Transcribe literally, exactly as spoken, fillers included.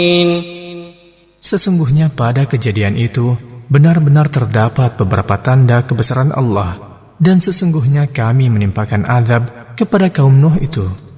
Sesungguhnya pada kejadian itu benar-benar terdapat beberapa tanda kebesaran Allah, dan sesungguhnya kami menimpakan azab kepada kaum Nuh itu.